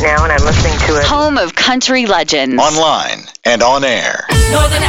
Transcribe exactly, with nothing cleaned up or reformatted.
right now, and I'm listening to it. Home of country legends. Online and on air. Northern